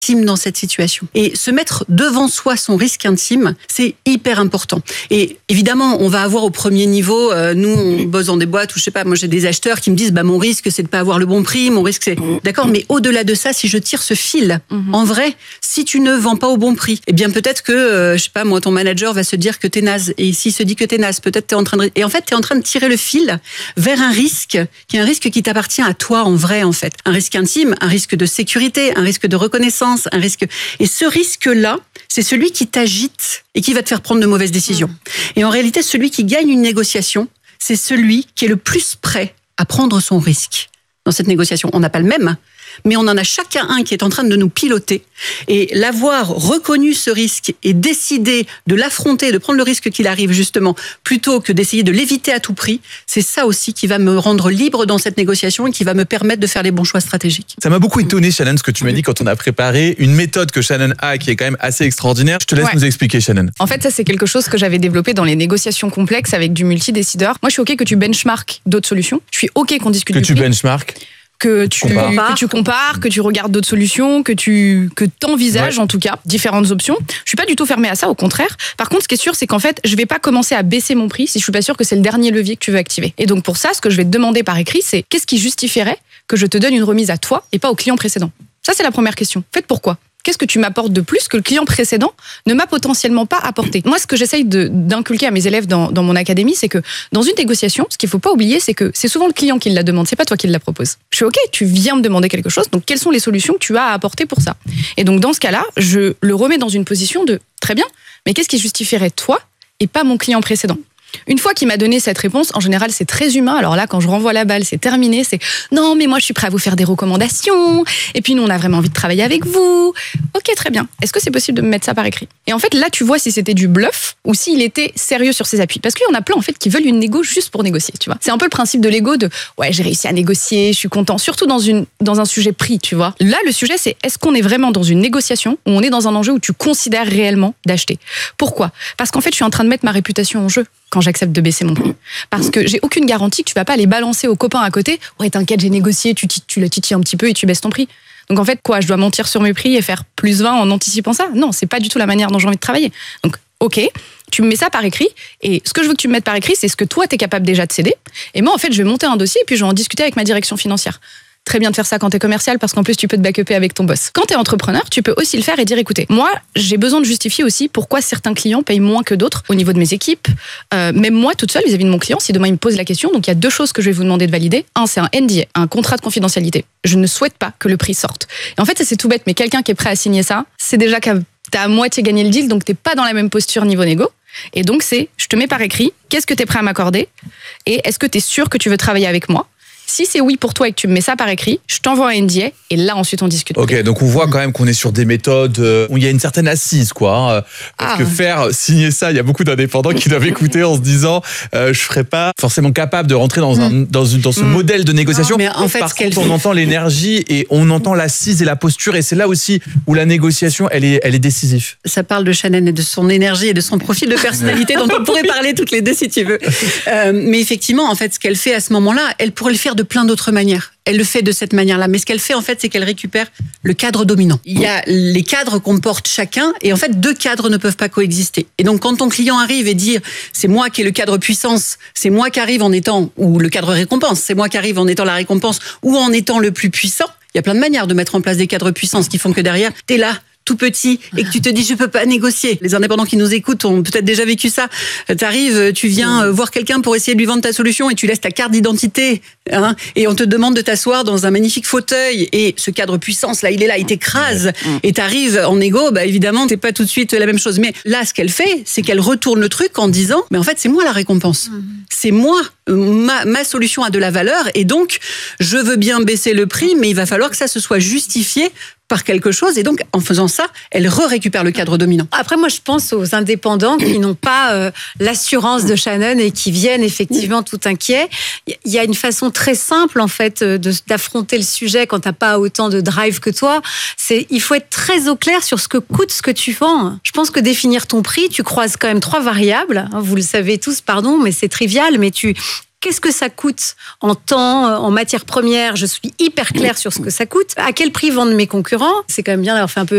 intime dans cette situation. Et se mettre devant soi son risque intime, c'est hyper important. Et évidemment, on va avoir au premier niveau, nous, on bosse dans des boîtes où, je sais pas, moi j'ai des acheteurs qui me disent, mon risque c'est de pas avoir le bon prix, mon risque c'est... D'accord, mais au-delà de ça, si je tire ce fil, en vrai, si tu ne vends pas au bon prix, eh bien peut-être que, je sais pas, moi, ton manager va se dire que t'es naze. Et s'il se dit que t'es naze, peut-être t'es en train de... Et en fait, t'es en train de tirer le fil vers un risque qui est un risque qui t'appartient à toi en vrai, en fait. Un risque intime, un risque de sécurité, un risque de reconnaissance, un risque. Et ce risque-là, c'est celui qui t'agite et qui va te faire prendre de mauvaises décisions. Et en réalité, celui qui gagne une négociation, c'est celui qui est le plus prêt à prendre son risque dans cette négociation. On n'a pas le même, mais on en a chacun un qui est en train de nous piloter. Et l'avoir reconnu ce risque et décidé de l'affronter, de prendre le risque qu'il arrive justement, plutôt que d'essayer de l'éviter à tout prix, c'est ça aussi qui va me rendre libre dans cette négociation et qui va me permettre de faire les bons choix stratégiques. Ça m'a beaucoup étonné, Shannon, ce que tu m'as dit quand on a préparé une méthode que Shannon a qui est quand même assez extraordinaire. Je te laisse nous expliquer, Shannon. En fait, ça, c'est quelque chose que j'avais développé dans les négociations complexes avec du multidécideur. Moi, je suis OK que tu benchmarks d'autres solutions. Je suis OK qu'on discute du prix. Que tu benchmarks que tu compares, que tu regardes d'autres solutions, que t'envisages en tout cas différentes options. Je suis pas du tout fermée à ça, au contraire. Par contre, ce qui est sûr, c'est qu'en fait, je vais pas commencer à baisser mon prix si je suis pas sûre que c'est le dernier levier que tu veux activer. Et donc pour ça, ce que je vais te demander par écrit, c'est qu'est-ce qui justifierait que je te donne une remise à toi et pas au client précédent. Ça, c'est la première question. En fait, pourquoi ? Qu'est-ce que tu m'apportes de plus que le client précédent ne m'a potentiellement pas apporté ? Moi, ce que j'essaye d'inculquer à mes élèves dans mon académie, c'est que dans une négociation, ce qu'il faut pas oublier, c'est que c'est souvent le client qui la demande, c'est pas toi qui la propose. Je suis OK, tu viens me demander quelque chose, donc quelles sont les solutions que tu as à apporter pour ça ? Et donc dans ce cas-là, je le remets dans une position de très bien, mais qu'est-ce qui justifierait toi et pas mon client précédent ? Une fois qu'il m'a donné cette réponse, en général, c'est très humain. Alors là, quand je renvoie la balle, c'est terminé. C'est non, mais moi, je suis prêt à vous faire des recommandations. Et puis, nous, on a vraiment envie de travailler avec vous. OK, très bien. Est-ce que c'est possible de me mettre ça par écrit ? Et en fait, là, tu vois si c'était du bluff ou s'il était sérieux sur ses appuis. Parce qu'il y en a plein, en fait, qui veulent une négo juste pour négocier, tu vois. C'est un peu le principe de l'ego de ouais, j'ai réussi à négocier, je suis content. Surtout dans un sujet prix, tu vois. Là, le sujet, c'est est-ce qu'on est vraiment dans une négociation ou on est dans un enjeu où tu considères réellement d'acheter ? Pourquoi ? Parce qu'en fait, je suis en train de mettre ma réputation en jeu quand j'accepte de baisser mon prix. Parce que j'ai aucune garantie que tu vas pas aller balancer aux copains à côté. Ouais, t'inquiète, j'ai négocié, tu le titilles un petit peu et tu baisses ton prix. Donc en fait, quoi, je dois mentir sur mes prix et faire plus 20 en anticipant ça ? Non, c'est pas du tout la manière dont j'ai envie de travailler. Donc, OK, tu me mets ça par écrit et ce que je veux que tu me mettes par écrit, c'est ce que toi, t'es capable déjà de céder. Et moi, en fait, je vais monter un dossier et puis je vais en discuter avec ma direction financière. Très bien de faire ça quand t'es commercial parce qu'en plus tu peux te back-upper avec ton boss. Quand t'es entrepreneur, tu peux aussi le faire et dire écoutez, moi j'ai besoin de justifier aussi pourquoi certains clients payent moins que d'autres au niveau de mes équipes. Même moi toute seule vis-à-vis de mon client, si demain il me pose la question, donc il y a 2 choses que je vais vous demander de valider. Un, c'est un NDA, un contrat de confidentialité. Je ne souhaite pas que le prix sorte. Et en fait ça c'est tout bête, mais quelqu'un qui est prêt à signer ça, c'est déjà que t'as à moitié gagné le deal, donc t'es pas dans la même posture niveau négo. Et donc c'est, je te mets par écrit, qu'est-ce que t'es prêt à m'accorder et est-ce que t'es sûr que tu veux travailler avec moi ? Si c'est oui pour toi et que tu me mets ça par écrit, je t'envoie un NDA et là ensuite on discute. Ok, donc on voit quand même qu'on est sur des méthodes où il y a une certaine assise, quoi. Parce que faire signer ça, il y a beaucoup d'indépendants qui doivent écouter en se disant je serais pas forcément capable de rentrer dans ce modèle de négociation. Non, mais en fait, par contre, on entend l'énergie et on entend l'assise et la posture et c'est là aussi où la négociation elle est décisive. Ça parle de Shannon et de son énergie et de son profil de personnalité dont on pourrait parler toutes les deux si tu veux. Mais effectivement, en fait, ce qu'elle fait à ce moment-là, elle pourrait le faire de plein d'autres manières. Elle le fait de cette manière-là. Mais ce qu'elle fait, en fait, c'est qu'elle récupère le cadre dominant. Il y a les cadres qu'on porte chacun, et en fait, 2 cadres ne peuvent pas coexister. Et donc, quand ton client arrive et dit « c'est moi qui ai le cadre puissance, c'est moi qui arrive en étant, ou le cadre récompense, c'est moi qui arrive en étant la récompense, ou en étant le plus puissant », il y a plein de manières de mettre en place des cadres puissance qui font que derrière, t'es là, tout petit, et que tu te dis je peux pas négocier. Les indépendants qui nous écoutent ont peut-être déjà vécu ça. T'arrives, tu viens voir quelqu'un pour essayer de lui vendre ta solution et tu laisses ta carte d'identité, et on te demande de t'asseoir dans un magnifique fauteuil et ce cadre puissance là, il est là, il t'écrase et t'arrives en égo, bah évidemment t'es pas tout de suite la même chose. Mais là, ce qu'elle fait, c'est qu'elle retourne le truc en disant mais en fait c'est moi la récompense, c'est moi, ma solution a de la valeur et donc je veux bien baisser le prix, mais il va falloir que ça se soit justifié par quelque chose, et donc en faisant ça, elle récupère le cadre dominant. Après, moi, je pense aux indépendants qui n'ont pas l'assurance de Shannon et qui viennent effectivement tout inquiets. Il y a une façon très simple, en fait, d'affronter le sujet quand t'as pas autant de drive que toi. Il faut être très au clair sur ce que coûte ce que tu vends. Je pense que définir ton prix, tu croises quand même 3 variables. Vous le savez tous, pardon, mais c'est trivial, mais qu'est-ce que ça coûte en temps, en matières premières. Je suis hyper claire sur ce que ça coûte. À quel prix vendent mes concurrents? C'est quand même bien d'avoir fait un peu